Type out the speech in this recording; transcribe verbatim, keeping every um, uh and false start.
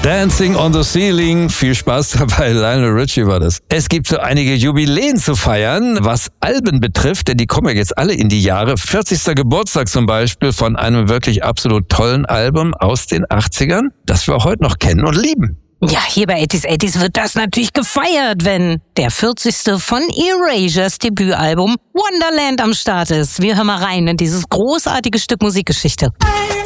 Dancing on the Ceiling. Viel Spaß dabei, Lionel Richie war das. Es gibt so einige Jubiläen zu feiern, was Alben betrifft, denn die kommen ja jetzt alle in die Jahre. vierzigster Geburtstag zum Beispiel von einem wirklich absolut tollen Album aus den achtzigern, das wir heute noch kennen und lieben. Ja, hier bei achtzig achtzig wird das natürlich gefeiert, wenn der vierzigste von Erasures Debütalbum Wonderland am Start ist. Wir hören mal rein in dieses großartige Stück Musikgeschichte.